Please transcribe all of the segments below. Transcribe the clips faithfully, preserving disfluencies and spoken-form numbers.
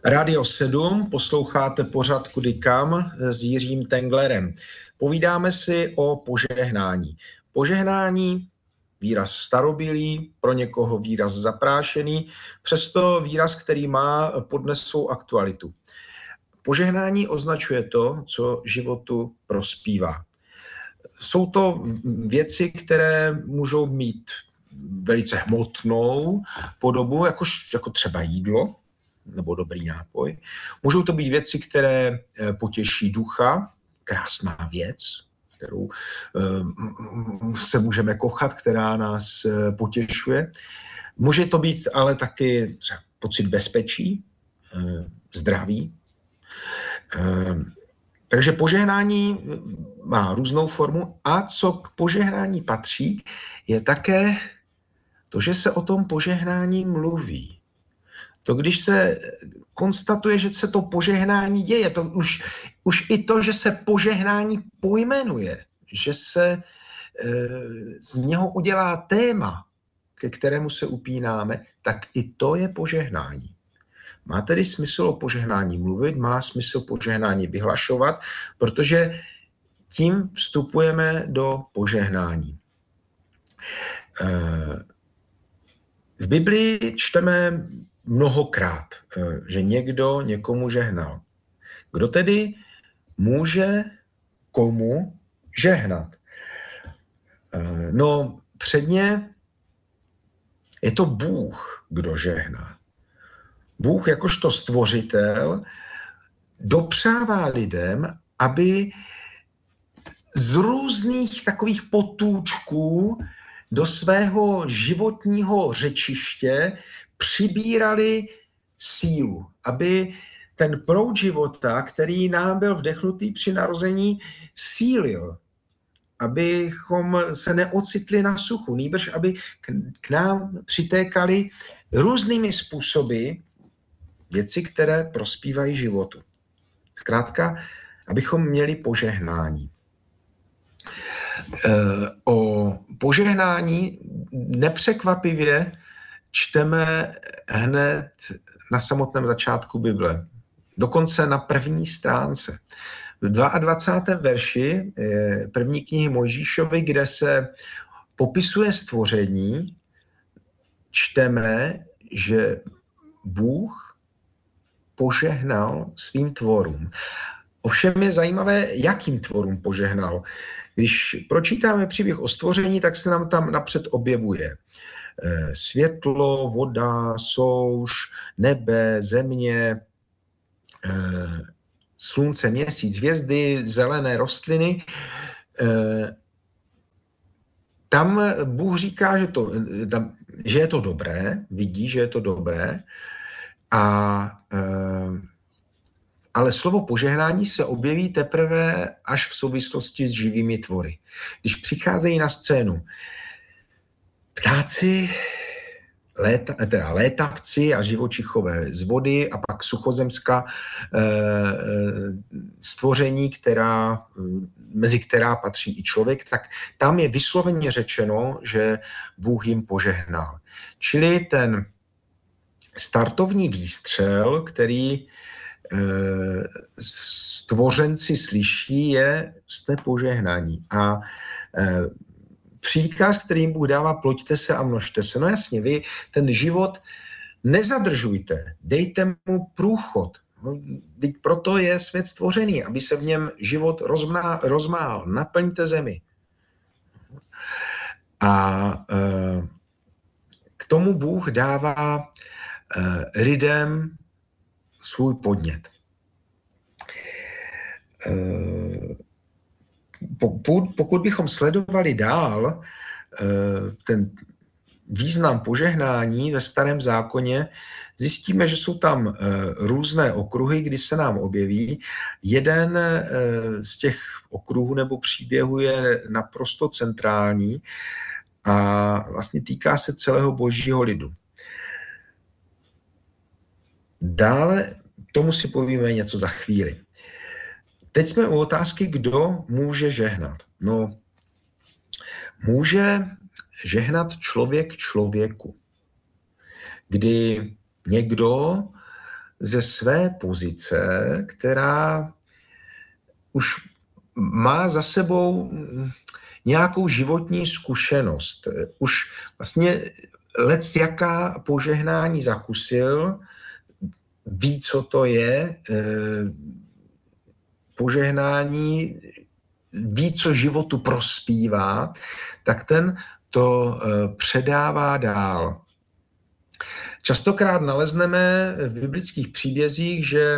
Radio sedm, posloucháte pořad Kudy kam s Jiřím Tenglerem. Povídáme si o požehnání. Požehnání, výraz starobylý, pro někoho výraz zaprášený, přesto výraz, který má podnes svou aktualitu. Požehnání označuje to, co životu prospívá. Jsou to věci, které můžou mít velice hmotnou podobu, jako, jako třeba jídlo, nebo dobrý nápoj. Můžou to být věci, které potěší ducha, krásná věc, kterou se můžeme kochat, která nás potěšuje. Může to být ale taky třeba pocit bezpečí, zdraví. Takže požehnání má různou formu a co k požehnání patří, je také to, že se o tom požehnání mluví. To, když se konstatuje, že se to požehnání děje, to už, už i to, že se požehnání pojmenuje, že se e, z něho udělá téma, ke kterému se upínáme, tak i to je požehnání. Má tedy smysl o požehnání mluvit, má smysl požehnání vyhlašovat, protože tím vstupujeme do požehnání. E, v Biblii čteme mnohokrát, že někdo někomu žehnal. Kdo tedy může komu žehnat? No, předně je to Bůh, kdo žehná. Bůh jakožto stvořitel dopřává lidem, aby z různých takových potůčků do svého životního řečiště přibírali sílu, aby ten proud života, který nám byl vdechnutý při narození, sílil, abychom se neocitli na suchu, nýbrž aby k nám přitékaly různými způsoby věci, které prospívají životu. Zkrátka, abychom měli požehnání. O požehnání nepřekvapivě čteme hned na samotném začátku Bible. Dokonce na první stránce. V dvacátém druhém verši první knihy Mojžíšovy, kde se popisuje stvoření, čteme, že Bůh požehnal svým tvorům. Ovšem je zajímavé, jakým tvorům požehnal. Když pročítáme příběh o stvoření, tak se nám tam napřed objevuje světlo, voda, souš, nebe, země, slunce, měsíc, hvězdy, zelené rostliny. Tam Bůh říká, že, to, že je to dobré, vidí, že je to dobré, a, ale slovo požehnání se objeví teprve až v souvislosti s živými tvory. Když přicházejí na scénu ptáci, léta, teda létavci a živočichové z vody a pak suchozemská e, stvoření, která, mezi která patří i člověk, tak tam je vysloveně řečeno, že Bůh jim požehnal. Čili ten startovní výstřel, který e, stvořenci slyší, je z té požehnání. A e, příkaz, který jim Bůh dává, ploďte se a množte se. No jasně, vy ten život nezadržujte, dejte mu průchod. No, teď proto je svět stvořený, aby se v něm život rozmá, rozmál. Naplňte zemi. A e, k tomu Bůh dává e, lidem svůj podnět. E, Pokud bychom sledovali dál ten význam požehnání ve Starém zákoně, zjistíme, že jsou tam různé okruhy, kdy se nám objeví. Jeden z těch okruhů nebo příběhů je naprosto centrální a vlastně týká se celého božího lidu. Dále tomu si povíme něco za chvíli. Teď jsme u otázky, kdo může žehnat. No, může žehnat člověk člověku, kdy někdo ze své pozice, která už má za sebou nějakou životní zkušenost. Už vlastně lec jaká požehnání zakusil, ví, co to je požehnání, ví, co životu prospívá, tak ten to předává dál. Častokrát nalezneme v biblických příbězích, že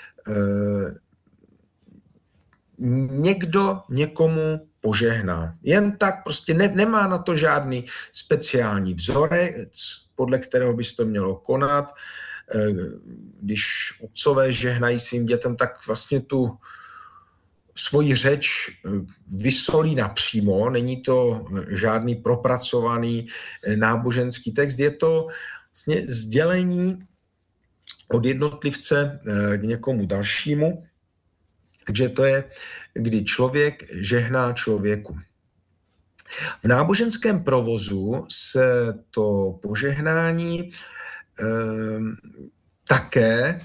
někdo někomu požehná. Jen tak prostě ne, nemá na to žádný speciální vzorec, podle kterého by se to mělo konat. Když otcové žehnají svým dětem, tak vlastně tu svoji řeč vysolí napřímo. Není to žádný propracovaný náboženský text. Je to vlastně sdělení od jednotlivce k někomu dalšímu. Takže to je, kdy člověk žehná člověku. V náboženském provozu se to požehnání eh, také eh,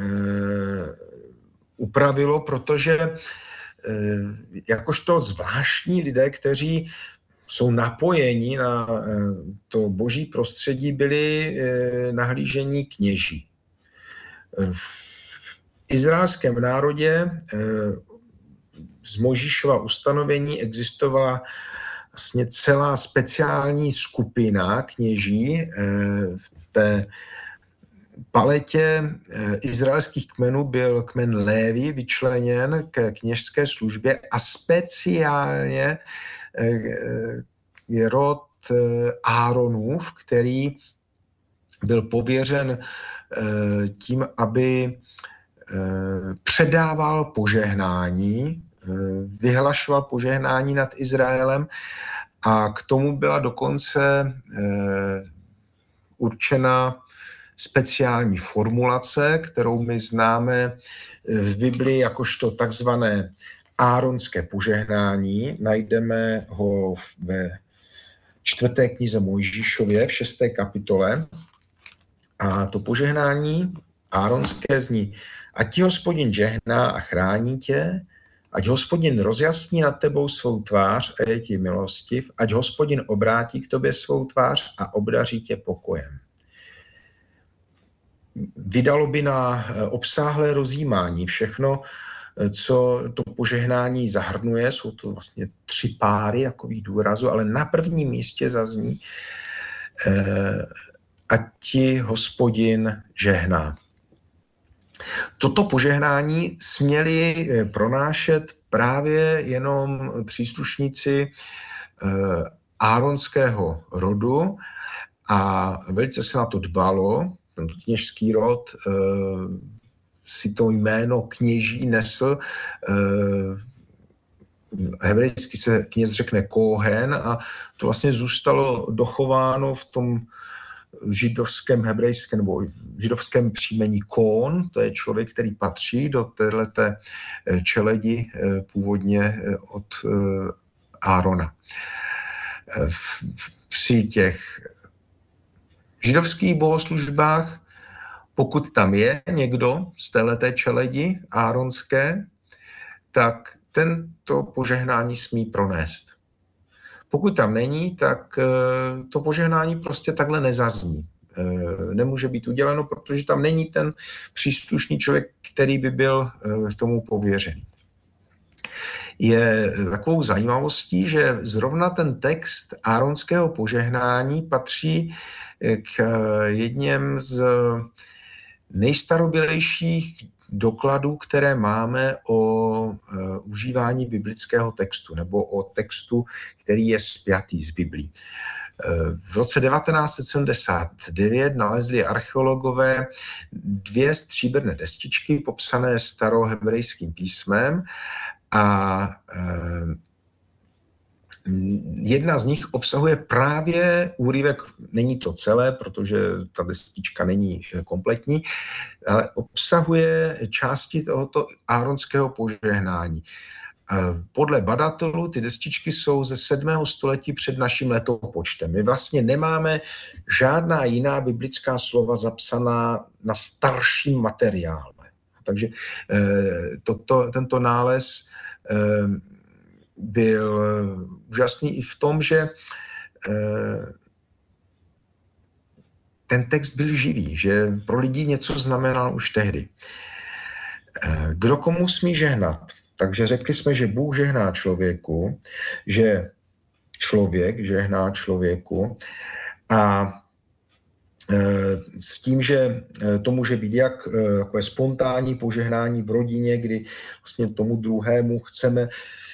upravilo, protože eh, jakožto zvláštní lidé, kteří jsou napojeni na eh, to boží prostředí, byli eh, nahlížení kněží. V izraelském národě z Mojžíšova ustanovení existovala vlastně celá speciální skupina kněží. V té paletě izraelských kmenů byl kmen Lévi vyčleněn k kněžské službě a speciálně je rod Áronův, který byl pověřen tím, aby předával požehnání, vyhlašoval požehnání nad Izraelem a k tomu byla dokonce určena speciální formulace, kterou my známe v Biblii jakožto takzvané áronské požehnání. Najdeme ho ve čtvrté knize Mojžíšově v šesté kapitole. A to požehnání áronské zní: ať ti Hospodin žehná a chrání tě, ať Hospodin rozjasní nad tebou svou tvář a je ti milostiv, ať Hospodin obrátí k tobě svou tvář a obdaří tě pokojem. Vydalo by na obsáhlé rozjímání všechno, co to požehnání zahrnuje. Jsou to vlastně tři páry jakových důrazů, ale na prvním místě zazní eh, ať ti Hospodin žehná. Toto požehnání směli pronášet právě jenom příslušníci áronského rodu a velice se na to dbalo. Ten kněžský rod si to jméno kněží nesl. Hebrejsky se kněz řekne Kohen a to vlastně zůstalo dochováno v tom židovském, hebrejském nebo židovském příjmení Kón, to je člověk, který patří do téhleté čeledi původně od Árona. Při těch židovských bohoslužbách, pokud tam je někdo z téhleté čeledi áronské, tak tento požehnání smí pronést. Pokud tam není, tak to požehnání prostě takhle nezazní. Nemůže být uděleno, protože tam není ten příslušný člověk, který by byl k tomu pověřený. Je takovou zajímavostí, že zrovna ten text áronského požehnání patří k jedním z nejstarobylejších dokladů, které máme o uh, užívání biblického textu nebo o textu, který je spjatý s Biblí. Uh, v roce devatenáct set sedmdesát devět nalezli archeologové dvě stříbrné destičky popsané starohebrejským písmem a uh, jedna z nich obsahuje právě úryvek, není to celé, protože ta destička není kompletní, ale obsahuje části tohoto áronského požehnání. Podle badatelů ty destičky jsou ze sedmého století před naším letopočtem. My vlastně nemáme žádná jiná biblická slova zapsaná na starším materiále. Takže to, to, tento nález byl úžasný i v tom, že ten text byl živý, že pro lidi něco znamenal už tehdy. Kdo komu smí žehnat? Takže řekli jsme, že Bůh žehná člověku, že člověk žehná člověku a s tím, že to může být jak takové spontánní požehnání v rodině, kdy vlastně tomu druhému chceme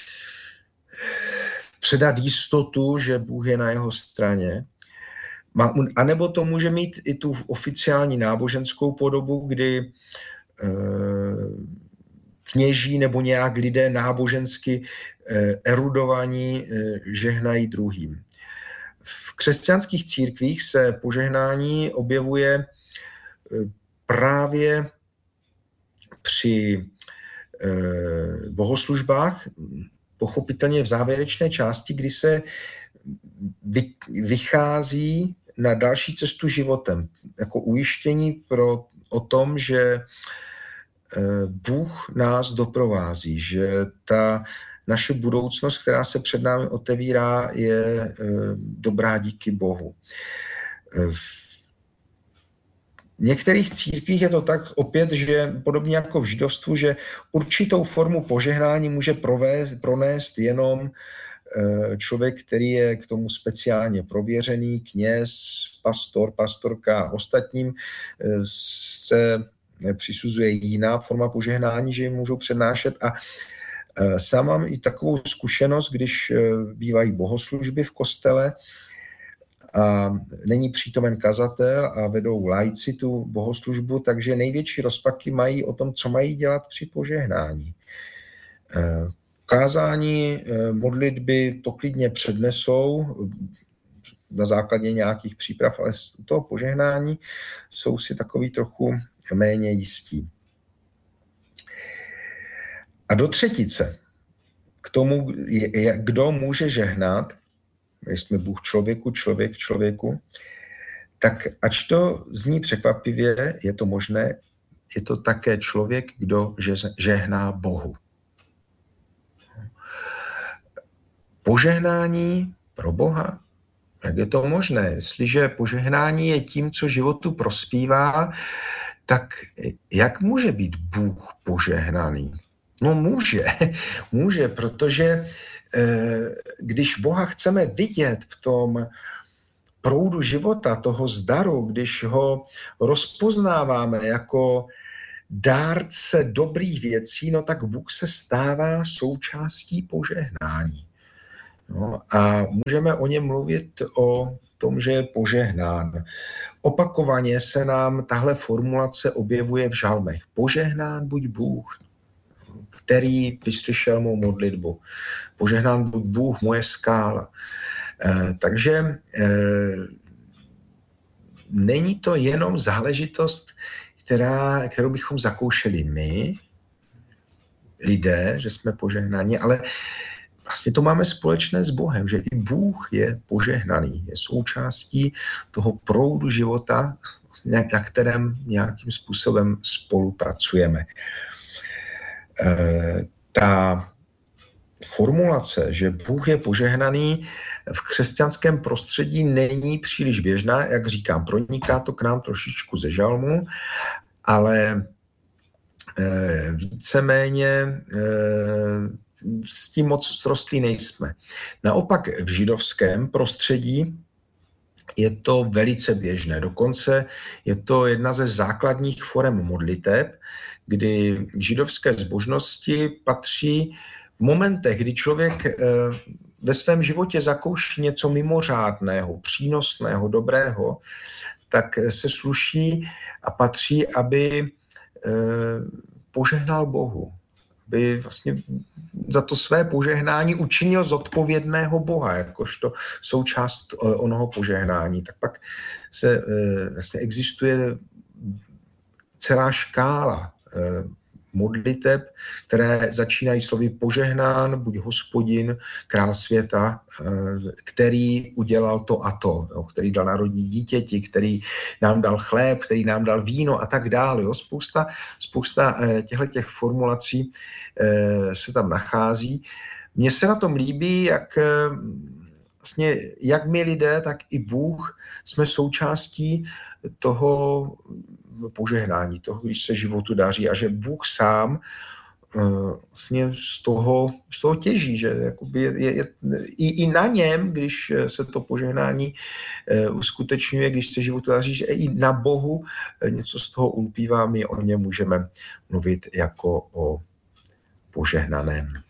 předat jistotu, že Bůh je na jeho straně. A nebo to může mít i tu oficiální náboženskou podobu, kdy kněží nebo nějak lidé nábožensky erudovaní žehnají druhým. V křesťanských církvích se požehnání objevuje právě při bohoslužbách, pochopitelně v závěrečné části, kdy se vychází na další cestu životem, jako ujištění pro, o tom, že Bůh nás doprovází, že ta naše budoucnost, která se před námi otevírá, je dobrá díky Bohu. V některých církvích je to tak opět, že podobně jako v židovstvu, že určitou formu požehnání může provést, pronést jenom člověk, který je k tomu speciálně prověřený, kněz, pastor, pastorka a ostatním se přisuzuje jiná forma požehnání, že jim můžou přednášet. A sám mám i takovou zkušenost, když bývají bohoslužby v kostele a není přítomen kazatel a vedou laici tu bohoslužbu, takže největší rozpaky mají o tom, co mají dělat při požehnání. Kázání, modlitby to klidně přednesou na základě nějakých příprav, ale z toho požehnání jsou si takový trochu méně jistí. A do třetice, k tomu, kdo může žehnat, když jsme Bůh člověku, člověk člověku, tak ač to zní překvapivě, je to možné, je to také člověk, kdo žehná Bohu. Požehnání pro Boha, jak je to možné? Jestliže požehnání je tím, co životu prospívá, tak jak může být Bůh požehnaný? No může, může, protože když Boha chceme vidět v tom proudu života, toho zdaru, když ho rozpoznáváme jako dárce dobrých věcí, no tak Bůh se stává součástí požehnání. No, a můžeme o něm mluvit o tom, že je požehnán. Opakovaně se nám tahle formulace objevuje v žalmech. Požehnán buď Bůh, který vyslyšel mou modlitbu. Požehnán buď Bůh, moje skála. E, takže e, není to jenom záležitost, která, kterou bychom zakoušeli my, lidé, že jsme požehnáni, ale vlastně to máme společné s Bohem, že i Bůh je požehnaný, je součástí toho proudu života, na kterém nějakým způsobem spolupracujeme. E, ta formulace, že Bůh je požehnaný, v křesťanském prostředí není příliš běžná, jak říkám, proniká to k nám trošičku ze žalmu, ale e, víceméně e, s tím moc srostlí nejsme. Naopak v židovském prostředí je to velice běžné. Dokonce je to jedna ze základních forem modliteb, kdy k židovské zbožnosti patří v momentech, kdy člověk ve svém životě zakouší něco mimořádného, přínosného, dobrého, tak se sluší a patří, aby požehnal Bohu. By vlastně za to své požehnání učinil zodpovědného Boha, jakožto součást onoho požehnání. Tak pak se vlastně existuje celá škála modliteb, které začínají slovy požehnán, buď Hospodin, král světa, který udělal to a to, jo, který dal narodit dítěti, který nám dal chléb, který nám dal víno a tak dále. Jo. Spousta, spousta těchto formulací se tam nachází. Mně se na tom líbí, jak vlastně jak my lidé, tak i Bůh jsme součástí toho požehnání, toho, když se životu daří a že Bůh sám vlastně z toho, z toho těží, že jakoby je, je, je, i, i na něm, když se to požehnání uskutečňuje, když se životu daří, že i na Bohu něco z toho ulpívá, my o něm můžeme mluvit jako o požehnaném.